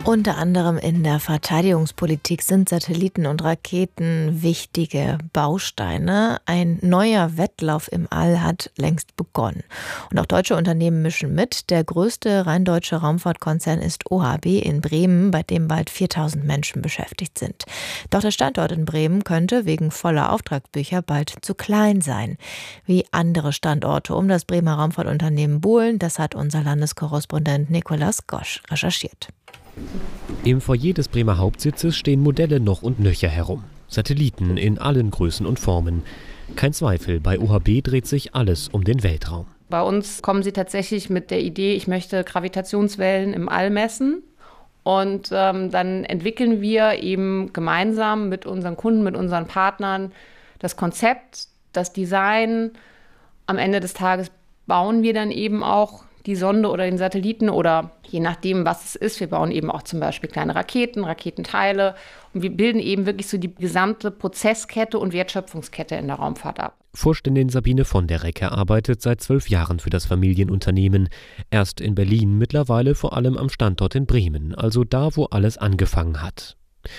Unter anderem in der Verteidigungspolitik sind Satelliten und Raketen wichtige Bausteine. Ein neuer Wettlauf im All hat längst begonnen. Und auch deutsche Unternehmen mischen mit. Der größte rein deutsche Raumfahrtkonzern ist OHB in Bremen, bei dem bald 4.000 Menschen beschäftigt sind. Doch der Standort in Bremen könnte wegen voller Auftragsbücher bald zu klein sein. Wie andere Standorte um das Bremer Raumfahrtunternehmen buhlen, das hat unser Landeskorrespondent Nikolaus Gosch recherchiert. Im Foyer des Bremer Hauptsitzes stehen Modelle noch und nöcher herum. Satelliten in allen Größen und Formen. Kein Zweifel, bei OHB dreht sich alles um den Weltraum. Bei uns kommen sie tatsächlich mit der Idee, ich möchte Gravitationswellen im All messen. Und dann entwickeln wir eben gemeinsam mit unseren Kunden, mit unseren Partnern das Konzept, das Design. Am Ende des Tages bauen wir dann eben auch die Sonde oder den Satelliten oder je nachdem, was es ist. Wir bauen eben auch zum Beispiel kleine Raketen, Raketenteile und wir bilden eben wirklich so die gesamte Prozesskette und Wertschöpfungskette in der Raumfahrt ab. Vorständin Sabine von der Recke arbeitet seit 12 Jahren für das Familienunternehmen. Erst in Berlin, mittlerweile vor allem am Standort in Bremen, also da, wo alles angefangen hat.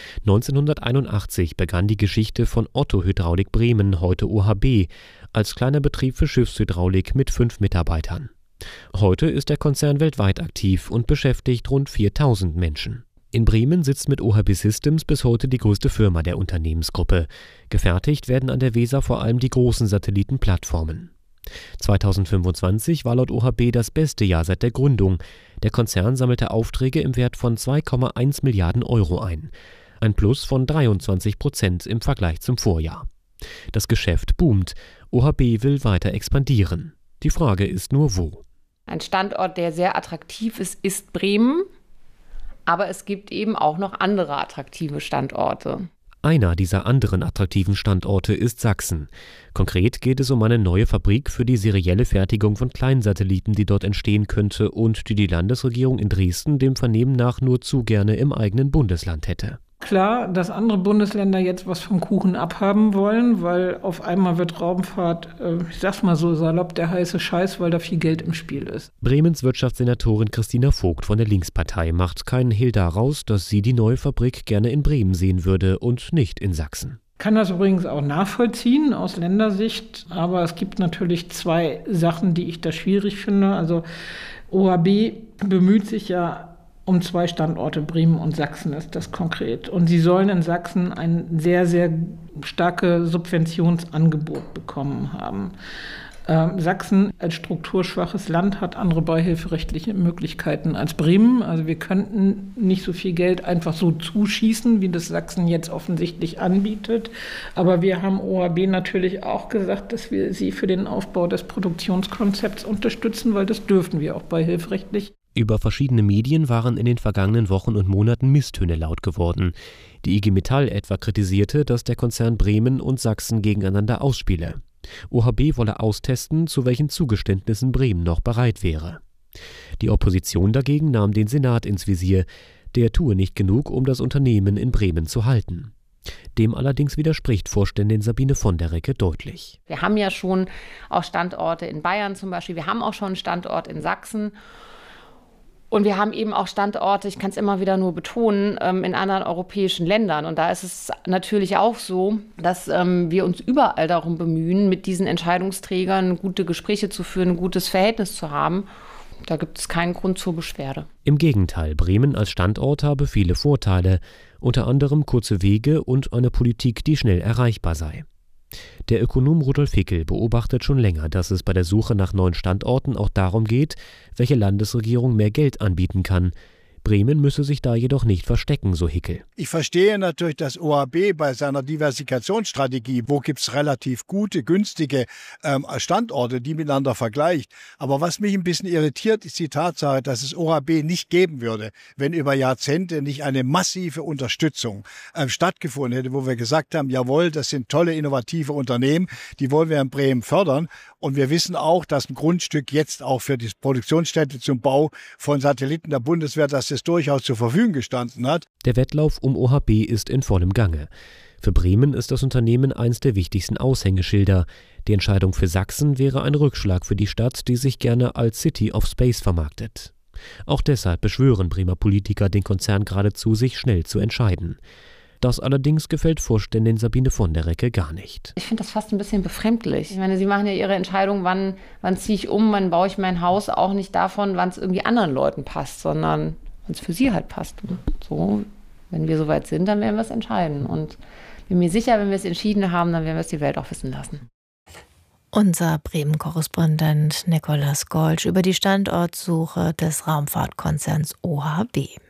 1981 begann die Geschichte von Otto Hydraulik Bremen, heute OHB, als kleiner Betrieb für Schiffshydraulik mit 5 Mitarbeitern. Heute ist der Konzern weltweit aktiv und beschäftigt rund 4.000 Menschen. In Bremen sitzt mit OHB Systems bis heute die größte Firma der Unternehmensgruppe. Gefertigt werden an der Weser vor allem die großen Satellitenplattformen. 2025 war laut OHB das beste Jahr seit der Gründung. Der Konzern sammelte Aufträge im Wert von 2,1 Milliarden Euro ein. Ein Plus von 23% im Vergleich zum Vorjahr. Das Geschäft boomt. OHB will weiter expandieren. Die Frage ist nur, wo. Ein Standort, der sehr attraktiv ist, ist Bremen. Aber es gibt eben auch noch andere attraktive Standorte. Einer dieser anderen attraktiven Standorte ist Sachsen. Konkret geht es um eine neue Fabrik für die serielle Fertigung von Kleinsatelliten, die dort entstehen könnte und die die Landesregierung in Dresden dem Vernehmen nach nur zu gerne im eigenen Bundesland hätte. Klar, dass andere Bundesländer jetzt was vom Kuchen abhaben wollen, weil auf einmal wird Raumfahrt, ich sag's mal so salopp, der heiße Scheiß, weil da viel Geld im Spiel ist. Bremens Wirtschaftssenatorin Christina Vogt von der Linkspartei macht keinen Hehl daraus, dass sie die neue Fabrik gerne in Bremen sehen würde und nicht in Sachsen. Kann das übrigens auch nachvollziehen aus Ländersicht, aber es gibt natürlich 2 Sachen, die ich da schwierig finde. Also OHB bemüht sich ja um 2 Standorte, Bremen und Sachsen ist das konkret. Und sie sollen in Sachsen ein sehr, sehr starkes Subventionsangebot bekommen haben. Sachsen als strukturschwaches Land hat andere beihilferechtliche Möglichkeiten als Bremen. Also wir könnten nicht so viel Geld einfach so zuschießen, wie das Sachsen jetzt offensichtlich anbietet. Aber wir haben OHB natürlich auch gesagt, dass wir sie für den Aufbau des Produktionskonzepts unterstützen, weil das dürfen wir auch beihilferechtlich. Über verschiedene Medien waren in den vergangenen Wochen und Monaten Misstöne laut geworden. Die IG Metall etwa kritisierte, dass der Konzern Bremen und Sachsen gegeneinander ausspiele. OHB wolle austesten, zu welchen Zugeständnissen Bremen noch bereit wäre. Die Opposition dagegen nahm den Senat ins Visier. Der tue nicht genug, um das Unternehmen in Bremen zu halten. Dem allerdings widerspricht Vorständin Sabine von der Recke deutlich. Wir haben ja schon auch Standorte in Bayern zum Beispiel, wir haben auch schon einen Standort in Sachsen. Und wir haben eben auch Standorte, ich kann es immer wieder nur betonen, in anderen europäischen Ländern. Und da ist es natürlich auch so, dass wir uns überall darum bemühen, mit diesen Entscheidungsträgern gute Gespräche zu führen, ein gutes Verhältnis zu haben. Da gibt es keinen Grund zur Beschwerde. Im Gegenteil, Bremen als Standort habe viele Vorteile, unter anderem kurze Wege und eine Politik, die schnell erreichbar sei. Der Ökonom Rudolf Hickel beobachtet schon länger, dass es bei der Suche nach neuen Standorten auch darum geht, welche Landesregierung mehr Geld anbieten kann. Bremen müsse sich da jedoch nicht verstecken, so Hickel. Ich verstehe natürlich, dass OHB bei seiner Diversifikationsstrategie, wo gibt es relativ gute, günstige Standorte, die miteinander vergleicht. Aber was mich ein bisschen irritiert, ist die Tatsache, dass es OHB nicht geben würde, wenn über Jahrzehnte nicht eine massive Unterstützung stattgefunden hätte, wo wir gesagt haben, jawohl, das sind tolle, innovative Unternehmen, die wollen wir in Bremen fördern. Und wir wissen auch, dass ein Grundstück jetzt auch für die Produktionsstätte zum Bau von Satelliten der Bundeswehr, dass es durchaus zur Verfügung gestanden hat. Der Wettlauf um OHB ist in vollem Gange. Für Bremen ist das Unternehmen eines der wichtigsten Aushängeschilder. Die Entscheidung für Sachsen wäre ein Rückschlag für die Stadt, die sich gerne als City of Space vermarktet. Auch deshalb beschwören Bremer Politiker den Konzern geradezu, sich schnell zu entscheiden. Das allerdings gefällt Vorständin Sabine von der Recke gar nicht. Ich finde das fast ein bisschen befremdlich. Ich meine, sie machen ja ihre Entscheidung, wann ziehe ich um, wann baue ich mein Haus, auch nicht davon, wann es irgendwie anderen Leuten passt, sondern wann es für sie halt passt. Und so, wenn wir soweit sind, dann werden wir es entscheiden. Und bin mir sicher, wenn wir es entschieden haben, dann werden wir es die Welt auch wissen lassen. Unser Bremen-Korrespondent Nikolaus Golsch über die Standortsuche des Raumfahrtkonzerns OHB.